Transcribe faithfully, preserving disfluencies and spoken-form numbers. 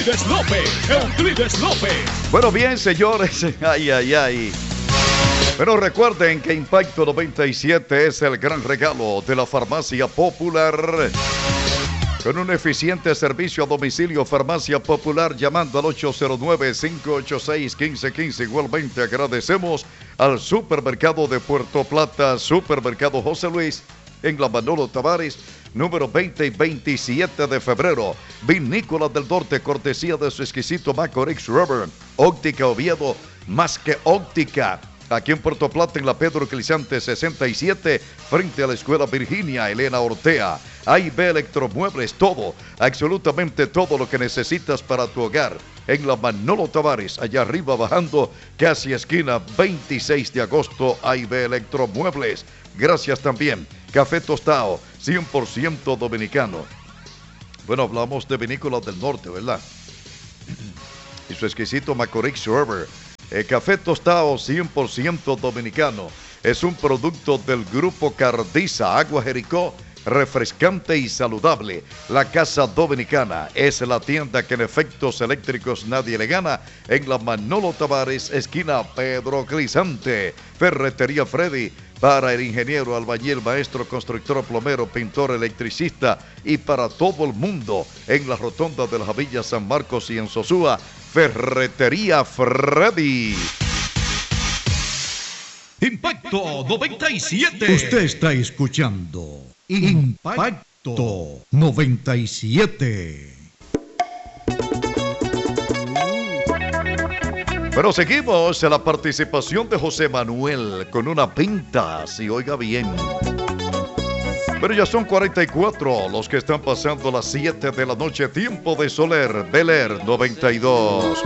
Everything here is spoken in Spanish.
Euclides López, Euclides López. Bueno, bien, señores, ay, ay, ay. Pero recuerden que Impacto noventa y siete es el gran regalo de la Farmacia Popular. Con un eficiente servicio a domicilio, Farmacia Popular, llamando al ocho cero nueve, cinco ocho seis, uno cinco uno cinco. Igualmente agradecemos al Supermercado de Puerto Plata, Supermercado José Luis, en la Manolo Tavares, número veinte y veintisiete de febrero. Vinícola del Norte, cortesía de su exquisito Macorix Rubber. Óptica Oviedo, más que óptica. Aquí en Puerto Plata, en la Pedro Clisante sesenta y siete, frente a la Escuela Virginia Elena Ortea. A y B Electromuebles, todo, absolutamente todo lo que necesitas para tu hogar. En la Manolo Tavares, allá arriba bajando, casi esquina veintiséis de agosto, A y B Electromuebles. Gracias también. Café Tostado, cien por ciento dominicano. Bueno, hablamos de Vinícola del Norte, ¿verdad? Y su exquisito Macorix Rubber. El café tostado cien por ciento dominicano. Es un producto del Grupo Cardiza, Agua Jericó, refrescante y saludable. La Casa Dominicana es la tienda que en efectos eléctricos nadie le gana. En la Manolo Tavares, esquina Pedro Crisante. Ferretería Freddy, para el ingeniero, albañil, maestro, constructor, plomero, pintor, electricista y para todo el mundo. En la rotonda de las Villas San Marcos y en Sosúa, Ferretería Freddy. Impacto noventa y siete. Usted está escuchando Impacto noventa y siete. Pero seguimos en la participación de José Manuel con una pinta, si oiga bien. Pero ya son cuarenta y cuatro los que están pasando las siete de la noche, tiempo de Soler, Bel Air noventa y dos.